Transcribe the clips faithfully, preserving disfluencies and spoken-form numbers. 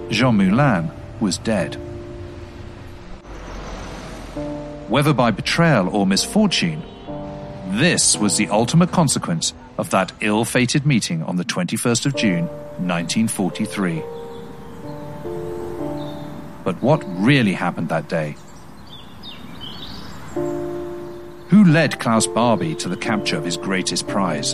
Jean Moulin was dead. Whether by betrayal or misfortune, this was the ultimate consequence of that ill-fated meeting on the twenty-first of June, nineteen forty-three. But what really happened that day? Who led Klaus Barbie to the capture of his greatest prize?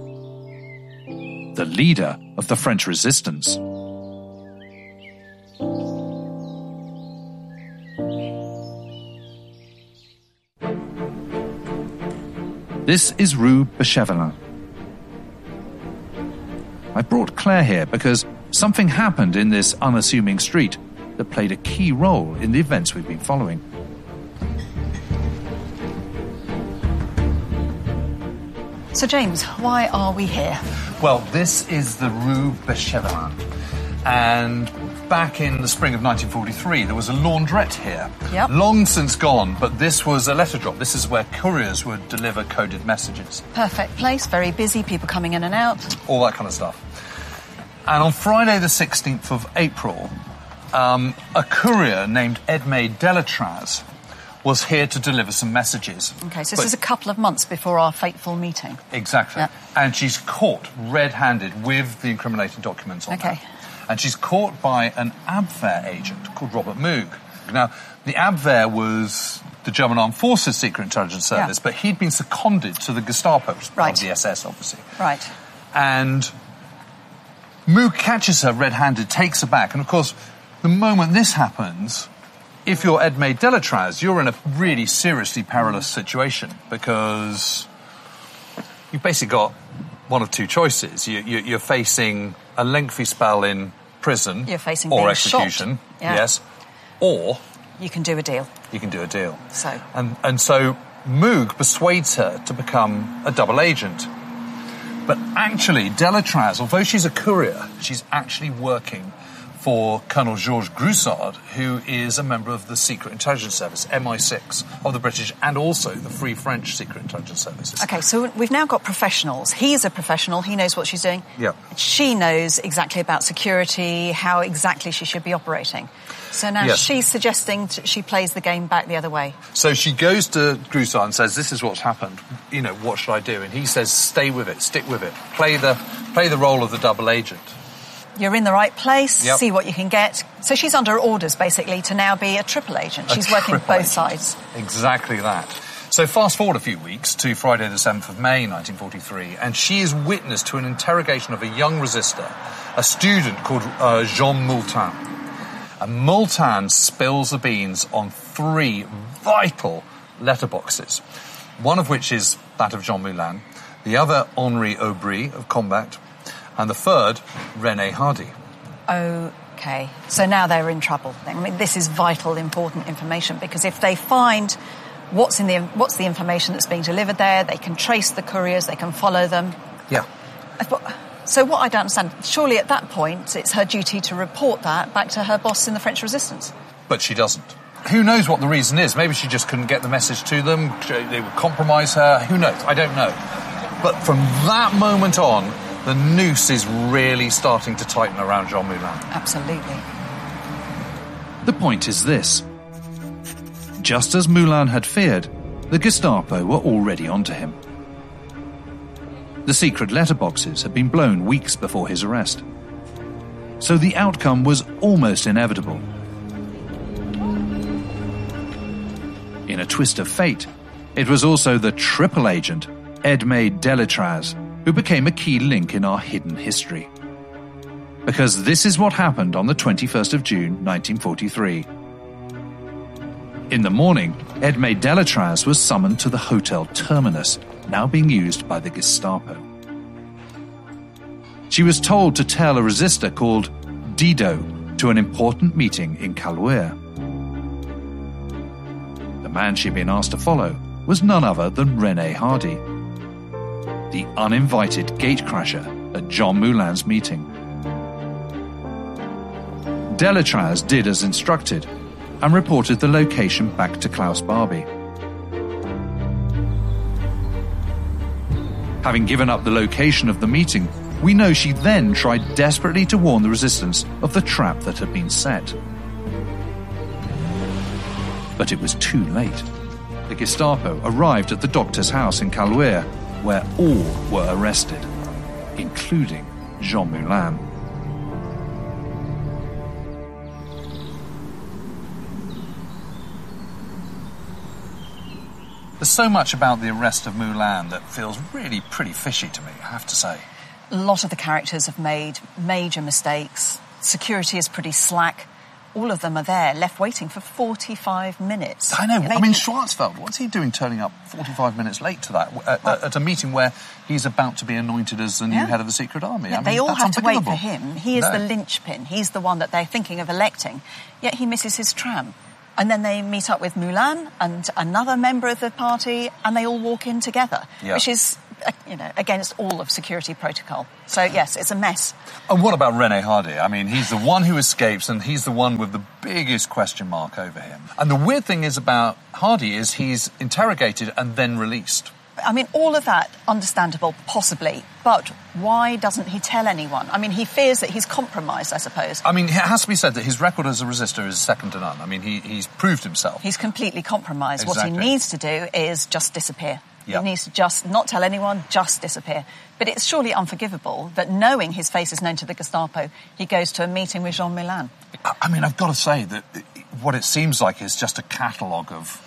The leader of the French resistance. This is Rue Bechevelin. I brought Claire here because something happened in this unassuming street that played a key role in the events we've been following. So James, why are we here? Well, this is the Rue Bechevelin. And back in the spring of nineteen forty-three, there was a laundrette here. Yep. Long since gone, but this was a letter drop. This is where couriers would deliver coded messages. Perfect place, very busy, people coming in and out. All that kind of stuff. And on Friday the sixteenth of April, um, a courier named Edme Delatraz was here to deliver some messages. Okay, so this But- is a couple of months before our fateful meeting. Exactly. Yeah. And she's caught red-handed with the incriminating documents on Okay. her. And she's caught by an Abwehr agent called Robert Moog. Now, the Abwehr was the German Armed Forces Secret Intelligence Service, Yeah. but he'd been seconded to the Gestapo, which was part Right. of the S S, obviously. Right. And Moog catches her red-handed, takes her back, and of course, the moment this happens, if you're Edme Delatraz, you're in a really seriously perilous situation because you've basically got one of two choices. You, you, you're facing a lengthy spell in prison You're facing or being execution, shot. Yeah. yes, or You can do a deal. you can do a deal. So, And, and so Moog persuades her to become a double agent. But actually, Delatraz, although she's a courier, she's actually working for Colonel Georges Groussard, who is a member of the Secret Intelligence Service, M I six, of the British, and also the Free French Secret Intelligence Services. okay, so we've now got professionals. He's a professional, he knows what she's doing. Yeah. She knows exactly about security, how exactly she should be operating. So now Yes. she's suggesting t- she plays the game back the other way. So she goes to Groussard and says, this is what's happened. You know, what should I do? And he says, stay with it, stick with it. Play the, play the role of the double agent. You're in the right place, Yep. see what you can get. So she's under orders, basically, to now be a triple agent. A She's working triple both agent. sides. Exactly that. So fast forward a few weeks to Friday the seventh of May, nineteen forty-three, and she is witness to an interrogation of a young resistor, a student called uh, Jean Moulin. And Moulin spills the beans on three vital letterboxes, one of which is that of Jean Moulin, the other Henri Aubry of Combat, and the third, René Hardy. Okay, so now they're in trouble. I mean, this is vital, important information, because if they find what's in the what's the information that's being delivered there, they can trace the couriers, they can follow them. Yeah. So what I don't understand, surely at that point it's her duty to report that back to her boss in the French resistance. But she doesn't. Who knows what the reason is? Maybe she just couldn't get the message to them. They would compromise her. Who knows? I don't know. But from that moment on, the noose is really starting to tighten around Jean Moulin. Absolutely. The point is this. Just as Moulin had feared, the Gestapo were already onto him. The secret letterboxes had been blown weeks before his arrest. So the outcome was almost inevitable. In a twist of fate, it was also the triple agent, Edme Delatraz, who became a key link in our hidden history. Because this is what happened on the twenty-first of June, nineteen forty-three. In the morning, Edme Delatraz was summoned to the Hotel Terminus, now being used by the Gestapo. She was told to tell a resistor called Dido to an important meeting in Caluire. The man she'd been asked to follow was none other than René Hardy, the uninvited gatecrasher at Jean Moulin's meeting. Delatraz did as instructed and reported the location back to Klaus Barbie. Having given up the location of the meeting, we know she then tried desperately to warn the resistance of the trap that had been set. But it was too late. The Gestapo arrived at the doctor's house in Caluire, where all were arrested, including Jean Moulin. There's so much about the arrest of Moulin that feels really pretty fishy to me, I have to say. A lot of the characters have made major mistakes. Security is pretty slack. All of them are there, left waiting for forty-five minutes. I know. Maybe. I mean, Schwarzfeld, what's he doing turning up forty-five minutes late to that, at, well, at a meeting where he's about to be anointed as the new yeah. head of the secret army? Yeah, I mean, they all that's have to wait for unforgivable. him. He is No. the linchpin. He's the one that they're thinking of electing. Yet he misses his tram. And then they meet up with Moulin and another member of the party, and they all walk in together, Yeah. which is, uh, you know, against all of security protocol. So, yes, it's a mess. And what about René Hardy? I mean, he's the one who escapes, and he's the one with the biggest question mark over him. And the weird thing is about Hardy is he's interrogated and then released. I mean, all of that, understandable, possibly, but why doesn't he tell anyone? I mean, he fears that he's compromised, I suppose. I mean, it has to be said that his record as a resistor is second to none. I mean, he, he's proved himself. He's completely compromised. Exactly. What he needs to do is just disappear. Yep. He needs to just not tell anyone, just disappear. But it's surely unforgivable that, knowing his face is known to the Gestapo, he goes to a meeting with Jean Moulin. I, I mean, I've got to say that what it seems like is just a catalogue of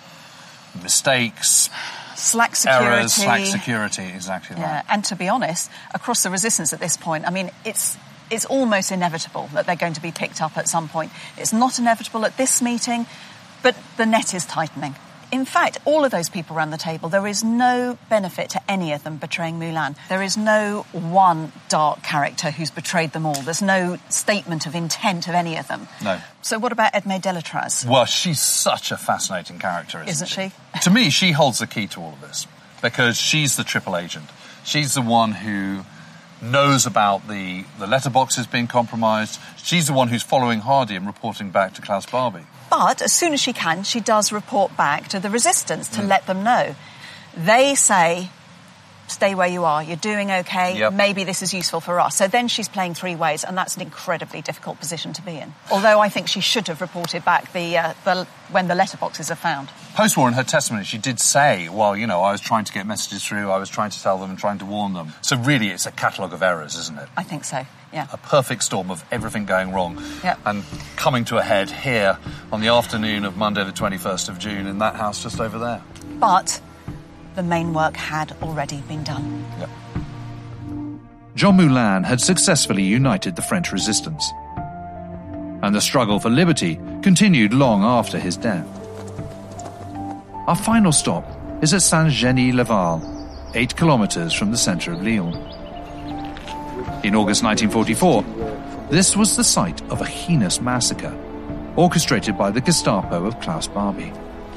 mistakes, Slack security. errors, slack security, exactly Yeah, right. and to be honest, across the resistance at this point, I mean, it's it's almost inevitable that they're going to be picked up at some point. It's not inevitable at this meeting, but the net is tightening. In fact, all of those people around the table, there is no benefit to any of them betraying Moulin. There is no one dark character who's betrayed them all. There's no statement of intent of any of them. No. So what about Edmé Delatraz? Well, she's such a fascinating character, isn't, Isn't she? To me, she holds the key to all of this, because she's the triple agent. She's the one who knows about the, the letterboxes being compromised. She's the one who's following Hardy and reporting back to Klaus Barbie. But as soon as she can, she does report back to the resistance to Mm. let them know. They say, stay where you are, you're doing okay, Yep. maybe this is useful for us. So then she's playing three ways, and that's an incredibly difficult position to be in. Although I think she should have reported back the, uh, the when the letterboxes are found. Post-war, in her testimony, she did say, well, you know, I was trying to get messages through, I was trying to tell them and trying to warn them. So really, it's a catalogue of errors, isn't it? I think so, yeah. A perfect storm of everything going wrong. Yep. And coming to a head here on the afternoon of Monday the twenty-first of June in that house just over there. But the main work had already been done. Yep. Jean Moulin had successfully united the French resistance, and the struggle for liberty continued long after his death. Our final stop is at Saint-Genis-le-Val, eight kilometres from the centre of Lyon. In August nineteen forty-four, this was the site of a heinous massacre, orchestrated by the Gestapo of Klaus Barbie.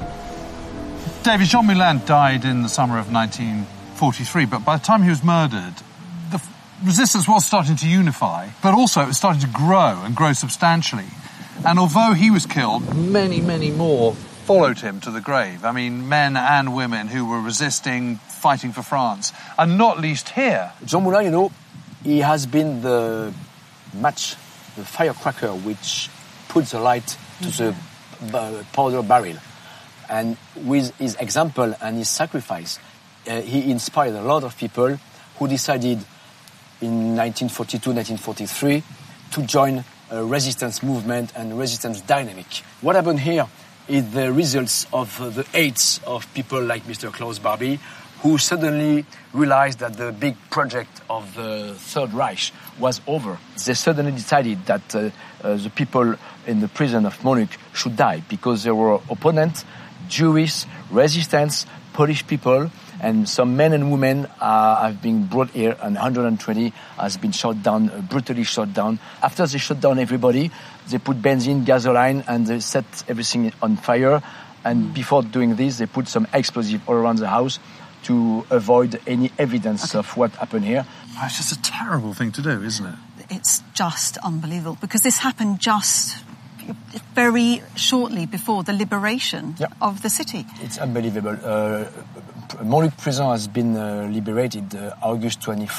David, Jean Moulin died in the summer of nineteen forty-three, but by the time he was murdered, the resistance was starting to unify, but also it was starting to grow and grow substantially. And although he was killed, many, many more followed him to the grave. I mean, men and women who were resisting, fighting for France, and not least here. Jean Moulin, you know, he has been the match, the firecracker which puts the light to the uh, powder barrel. And with his example and his sacrifice, uh, he inspired a lot of people who decided in nineteen forty-two, nineteen forty-three to join a resistance movement and resistance dynamic. What happened here is the results of uh, the aids of people like Mister Klaus Barbie, who suddenly realized that the big project of the Third Reich was over. They suddenly decided that uh, uh, the people in the prison of Munich should die because they were opponents, Jewish, resistance, Polish people, and some men and women uh, have been brought here, and one hundred twenty has been shot down, uh, brutally shot down. After they shot down everybody, they put benzene, gasoline, and they set everything on fire. And before doing this, they put some explosive all around the house to avoid any evidence Okay. of what happened here. It's just a terrible thing to do, isn't it? It's just unbelievable, because this happened just very shortly before the liberation Yeah. of the city. It's unbelievable. Uh, Montluc prison has been uh, liberated uh, August twenty-fourth,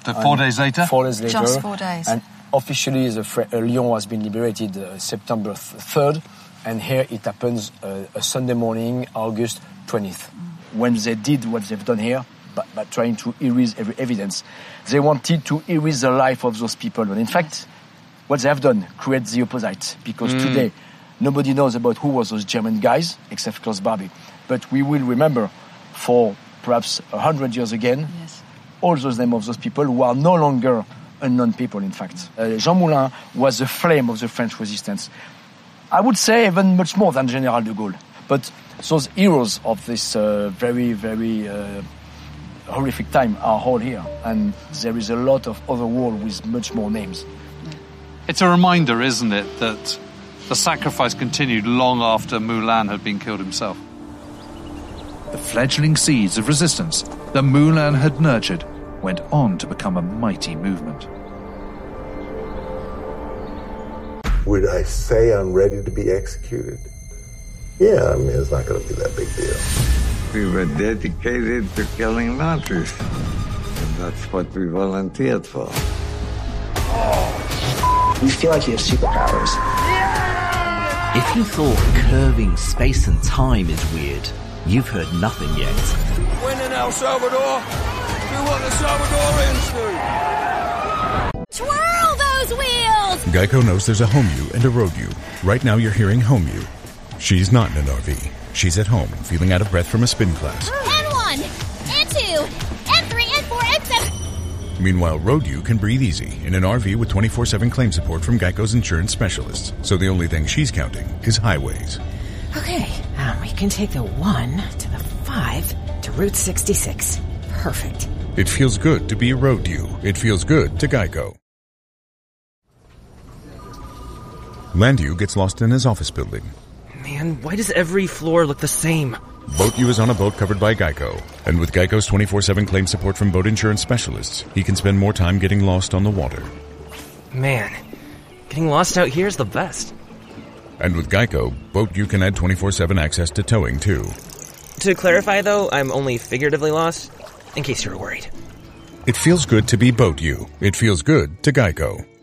The four days later? Four days later. Just four days. And officially, the Fre- uh, Lyon has been liberated uh, September third, and here it happens uh, a Sunday morning, August twentieth. Mm. When they did what they've done here, by, by trying to erase every evidence, they wanted to erase the life of those people. And in fact, what they have done creates the opposite, because mm. today, nobody knows about who was those German guys, except Klaus Barbie. But we will remember for perhaps a hundred years again, yes. all those names of those people who are no longer unknown people, in fact. Uh, Jean Moulin was the flame of the French resistance. I would say even much more than General de Gaulle. But those heroes of this uh, very, very uh, horrific time are all here. And there is a lot of other war with much more names. It's a reminder, isn't it, that the sacrifice continued long after Moulin had been killed himself. The fledgling seeds of resistance that Moulin had nurtured went on to become a mighty movement. Would I say I'm ready to be executed? Yeah, I mean, it's not going to be that big deal. We were dedicated to killing Nazis, and that's what we volunteered for. You feel like you have superpowers. If you thought curving space and time is weird, you've heard nothing yet. When in El Salvador, do what the Salvadorians do. Twirl those wheels! Geico knows there's a home you and a road you. Right now you're hearing home you. She's not in an R V. She's at home, feeling out of breath from a spin class. And one, and two, and three, and four, and seven. Meanwhile, road you can breathe easy in an R V with twenty-four seven claim support from Geico's insurance specialists. So the only thing she's counting is highways. Okay, um, we can take the one to the five to Route sixty-six. Perfect. It feels good to be a road you. It feels good to Geico. Landu gets lost in his office building. Man, why does every floor look the same? Boat U is on a boat covered by Geico. And with Geico's twenty-four seven claim support from boat insurance specialists, he can spend more time getting lost on the water. Man, getting lost out here is the best. And with Geico, Boat U can add twenty-four seven access to towing, too. To clarify, though, I'm only figuratively lost, in case you were worried. It feels good to be Boat U. It feels good to Geico.